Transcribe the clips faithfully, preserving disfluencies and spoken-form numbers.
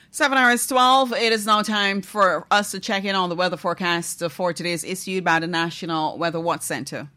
Seven hours twelve. It is now time for us to check in on the weather forecast for today's issued by the National Weather Watch Center.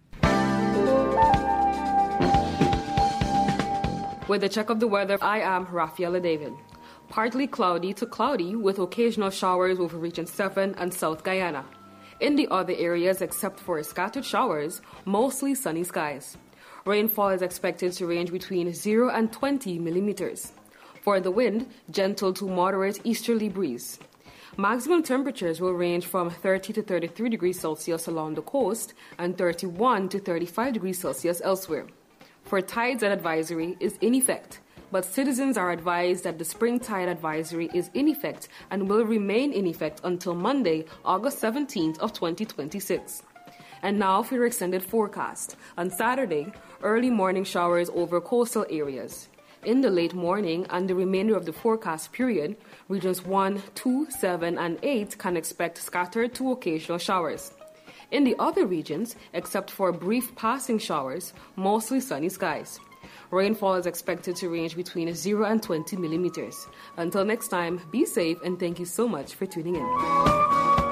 With the check of the weather, I am Rafaela David. Partly cloudy to cloudy with occasional showers over Region seven and South Guyana. In the other areas, except for scattered showers, mostly sunny skies. Rainfall is expected to range between zero and twenty millimeters. For the wind, gentle to moderate easterly breeze. Maximum temperatures will range from thirty to thirty-three degrees Celsius along the coast and thirty-one to thirty-five degrees Celsius elsewhere. For tides, an advisory is in effect, but citizens are advised that the spring tide advisory is in effect and will remain in effect until Monday, August seventeenth of twenty twenty-six. And now for your extended forecast. On Saturday, early morning showers over coastal areas. In the late morning and the remainder of the forecast period, regions one, two, seven, and eight can expect scattered to occasional showers. In the other regions, except for brief passing showers, mostly sunny skies. Rainfall is expected to range between zero and twenty millimeters. Until next time, be safe and thank you so much for tuning in.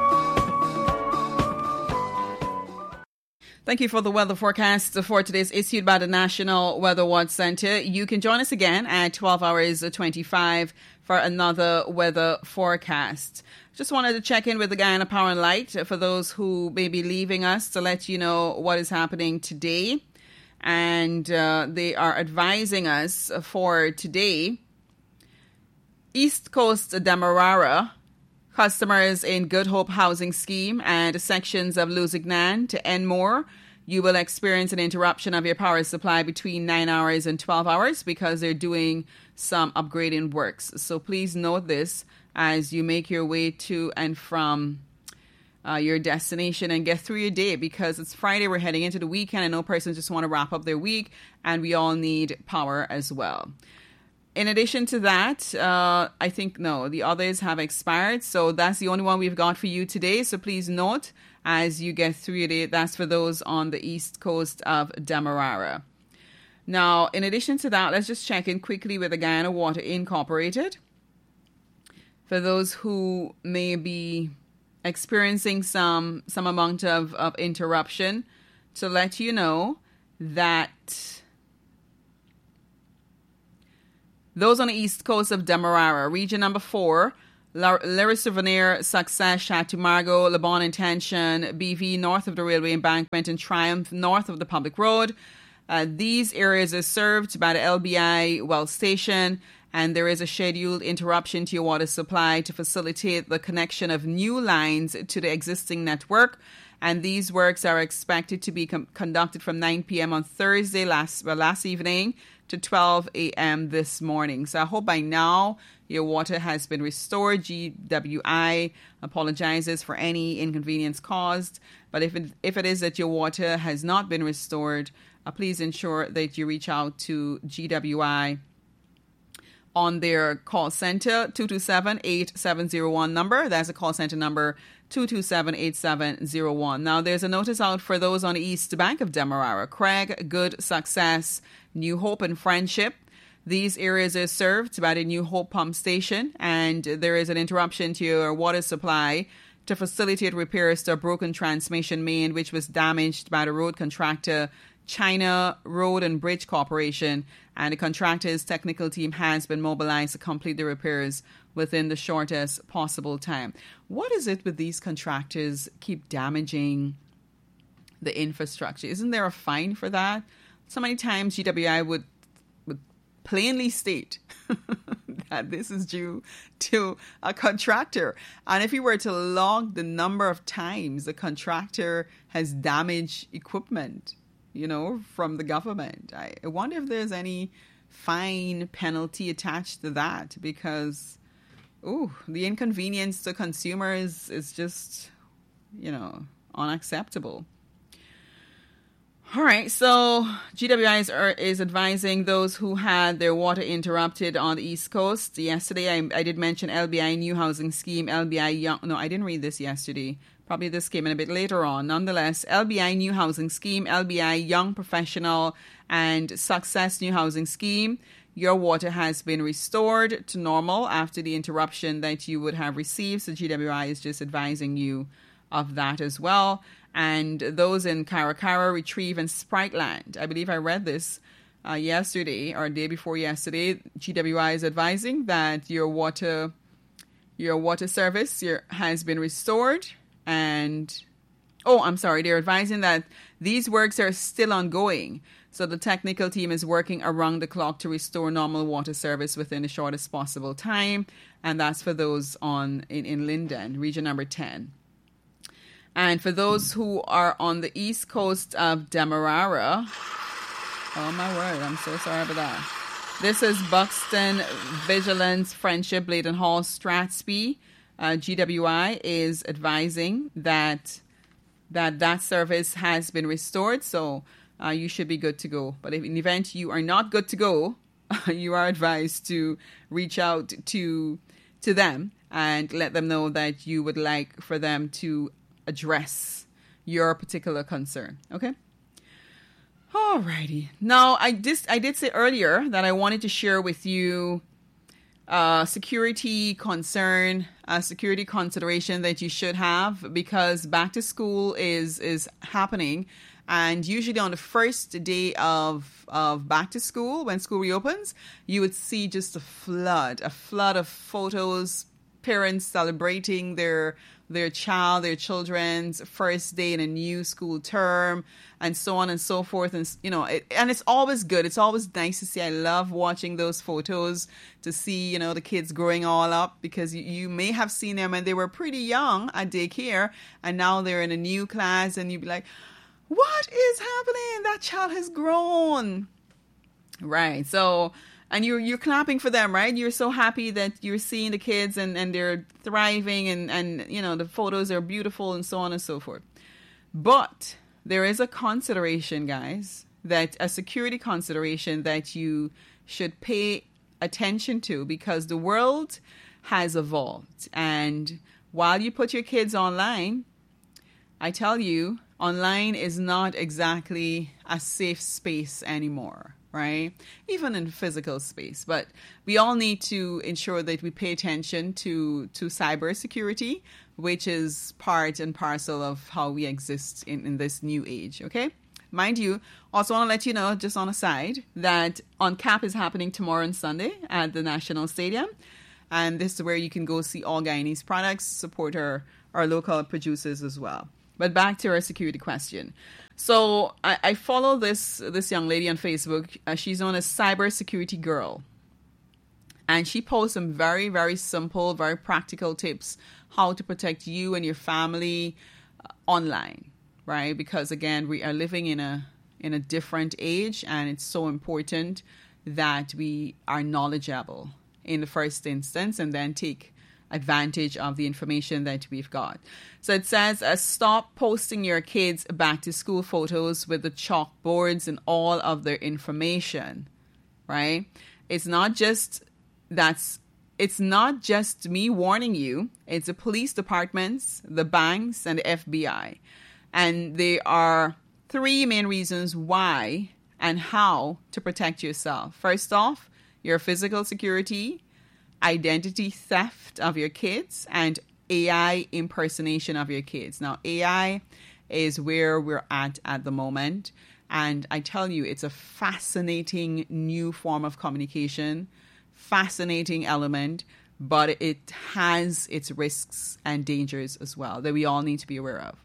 Thank you for the weather forecast for today's issued by the National Weather Watch Center. You can join us again at twelve hours twenty-five for another weather forecast. Just wanted to check in with the Guyana Power and Light for those who may be leaving us to let you know what is happening today. And uh, they are advising us for today, East Coast Demerara, customers in Good Hope Housing Scheme and sections of Lusignan to Enmore, you will experience an interruption of your power supply between nine hours and twelve hours because they're doing some upgrading works. So please note this as you make your way to and from uh, your destination and get through your day, because it's Friday, we're heading into the weekend, and no person just want to wrap up their week, and we all need power as well. In addition to that, uh, I think, no, the others have expired. So that's the only one we've got for you today. So please note as you get through your day, that's for those on the east coast of Demerara. Now, in addition to that, let's just check in quickly with the Guyana Water Incorporated. For those who may be experiencing some, some amount of, of interruption, to let you know that those on the east coast of Demerara, region number four, Le Souvenir, Success, Chateau Margaux, Le Bon Intention, B V, north of the railway embankment, and Triumph, north of the public road. Uh, these areas are served by the L B I well station, and there is a scheduled interruption to your water supply to facilitate the connection of new lines to the existing network. And these works are expected to be com- conducted from nine p.m. on Thursday last well, last evening to twelve a.m. this morning. So I hope by now your water has been restored. G W I apologizes for any inconvenience caused. But if it, if it is that your water has not been restored, uh, please ensure that you reach out to G W I on their call center, two two seven, eight seven zero one number. That's a call center number, two two seven, eight seven zero one. Now, there's a notice out for those on the east bank of Demerara, Craig, Good, Success, New Hope, and Friendship. These areas are served by the New Hope pump station, and there is an interruption to your water supply to facilitate repairs to a broken transmission main, which was damaged by the road contractor China Road and Bridge Corporation, and the contractor's technical team has been mobilized to complete the repairs within the shortest possible time. What is it with these contractors keep damaging the infrastructure? Isn't there a fine for that? So many times G W I would, would plainly state that this is due to a contractor. And if you were to log the number of times the contractor has damaged equipment, you know, from the government, I wonder if there's any fine penalty attached to that, because, ooh, the inconvenience to consumers is just, you know, unacceptable. All right, so G W I is, is advising those who had their water interrupted on the East Coast. Yesterday, I, I did mention L B I New Housing Scheme, L B I Young. No, I didn't read this yesterday. Probably this came in a bit later on. Nonetheless, L B I New Housing Scheme, L B I Young Professional, and Success New Housing Scheme. your water has been restored to normal after the interruption that you would have received. So G W I is just advising you of that as well. And those in Caracara, Retrieve, and Spriteland, I believe I read this uh, yesterday or day before yesterday. G W I is advising that your water, your water service your, has been restored. And oh, I'm sorry, they're advising that these works are still ongoing. So the technical team is working around the clock to restore normal water service within the shortest possible time. And that's for those on in, in Linden, region number ten. And for those who are on the east coast of Demerara, oh my word, I'm so sorry about that. This is Buxton, Vigilance, Friendship, Bladen Hall, Strathspey. Uh, G W I is advising that that that service has been restored. So Uh, you should be good to go. But if in the event you are not good to go, you are advised to reach out to to them and let them know that you would like for them to address your particular concern. Okay? Alrighty. Now, I did, I did say earlier that I wanted to share with you a security concern, a security consideration that you should have, because back to school is is happening. And usually on the first day of, of back to school, when school reopens, you would see just a flood, a flood of photos, parents celebrating their their child, their children's first day in a new school term, and so on and so forth. And, you know, it, and it's always good. It's always nice to see. I love watching those photos to see, you know, the kids growing all up, because you, you may have seen them when they were pretty young at daycare, and now they're in a new class, and you'd be like, what is happening? That child has grown. Right. So, and you're, you're clapping for them, right? You're so happy that you're seeing the kids and, and they're thriving, and, and, you know, the photos are beautiful and so on and so forth. But there is a consideration, guys, that a security consideration that you should pay attention to, because the world has evolved. And while you put your kids online, I tell you, online is not exactly a safe space anymore, right? Even in physical space. But we all need to ensure that we pay attention to, to cybersecurity, which is part and parcel of how we exist in, in this new age, okay? Mind you, also want to let you know, just on a side, that On Cap is happening tomorrow and Sunday at the National Stadium. And this is where you can go see all Guyanese products, support our, our local producers as well. But back to our security question. So I, I follow this this young lady on Facebook. Uh, she's known as Cybersecurity Girl. And she posts some very, very simple, very practical tips how to protect you and your family uh, online, right? Because, again, we are living in a in a different age, and it's so important that we are knowledgeable in the first instance and then take advantage of the information that we've got. So it says, uh, stop posting your kids' back to school photos with the chalkboards and all of their information, right? It's not just that's it's not just me warning you. It's the police departments, the banks, and the F B I. And there are three main reasons why and how to protect yourself. First off, your physical security, identity theft of your kids, and A I impersonation of your kids. Now, A I is where we're at at the moment. And I tell you, it's a fascinating new form of communication, fascinating element, but it has its risks and dangers as well that we all need to be aware of.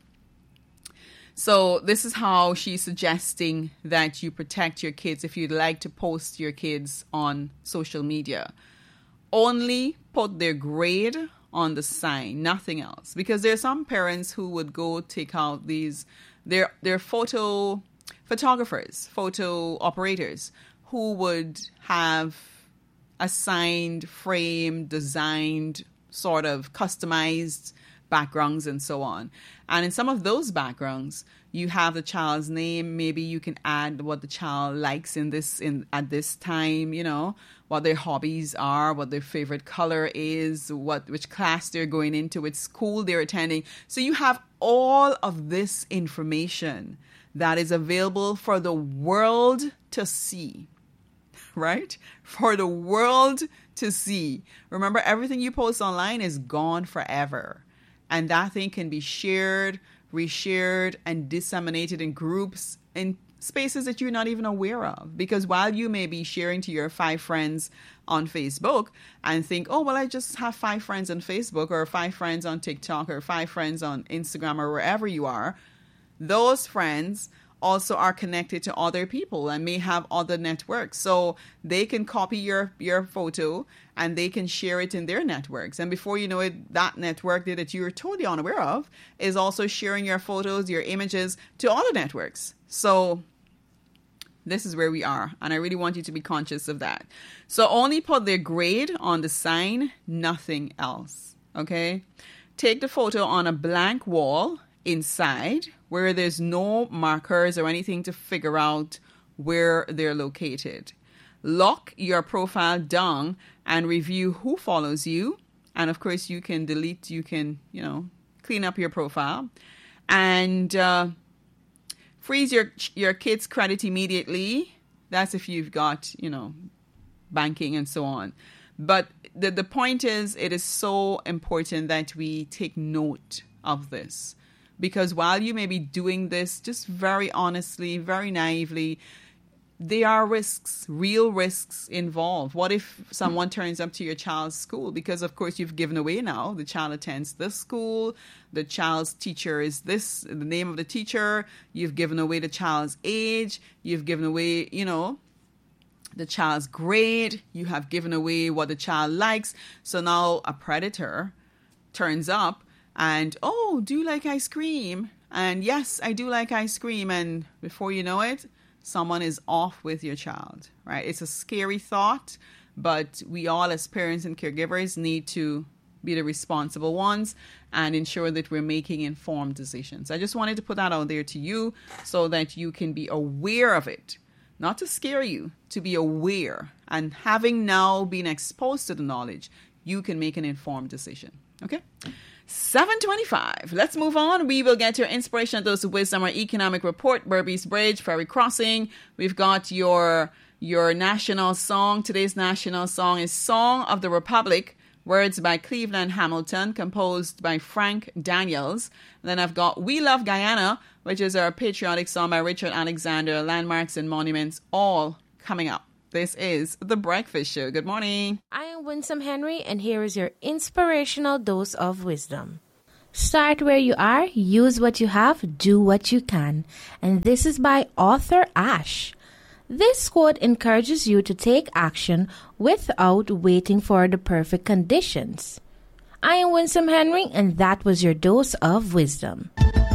So this is how she's suggesting that you protect your kids if you'd like to post your kids on social media. Only put their grade on the sign, nothing else. Because there are some parents who would go take out these, they're, they're photo photographers, photo operators, who would have assigned, framed, designed, sort of customized backgrounds and so on. And in some of those backgrounds, you have the child's name. Maybe you can add what the child likes in this in at this time, you know, what their hobbies are, what their favorite color is, what which class they're going into, which school they're attending. So you have all of this information that is available for the world to see, right? For the world to see. Remember, everything you post online is gone forever. And that thing can be shared, reshared, and disseminated in groups in spaces that you're not even aware of. Because while you may be sharing to your five friends on Facebook and think, oh, well, I just have five friends on Facebook or five friends on TikTok or five friends on Instagram or wherever you are, those friends also are connected to other people and may have other networks. So they can copy your, your photo and they can share it in their networks. And before you know it, that network that you're totally unaware of is also sharing your photos, your images to other networks. So this is where we are. And I really want you to be conscious of that. So only put their grade on the sign, nothing else. Okay? Take the photo on a blank wall inside where there's no markers or anything to figure out where they're located. Lock your profile down and review who follows you. And of course, you can delete, you can, you know, clean up your profile. And uh, freeze your your kids' credit immediately. That's if you've got, you know, banking and so on. But the, the point is, it is so important that we take note of this. Because while you may be doing this just very honestly, very naively, there are risks, real risks involved. What if someone turns up to your child's school? Because, of course, you've given away now. The child attends this school. The child's teacher is this, the name of the teacher. You've given away the child's age. You've given away, you know, the child's grade. You have given away what the child likes. So now a predator turns up and, oh, do you like ice cream? And yes, I do like ice cream. And before you know it, someone is off with your child, right? It's a scary thought, but we all as parents and caregivers need to be the responsible ones and ensure that we're making informed decisions. I just wanted to put that out there to you so that you can be aware of it, not to scare you, to be aware. And having now been exposed to the knowledge, you can make an informed decision, okay? seven twenty-five. Let's move on. We will get your inspiration, dose of wisdom, our economic report, Berbice Bridge, Ferry Crossing. We've got your your national song. Today's national song is Song of the Republic, words by Cleveland Hamilton, composed by Frank Daniels. And then I've got We Love Guyana, which is our patriotic song by Richard Alexander, Landmarks and Monuments, all coming up. This is The Breakfast Show. Good morning. I am Winsome Henry, and here is your inspirational dose of wisdom. Start where you are, use what you have, do what you can. And this is by Arthur Ashe. This quote encourages you to take action without waiting for the perfect conditions. I am Winsome Henry, and that was your dose of wisdom.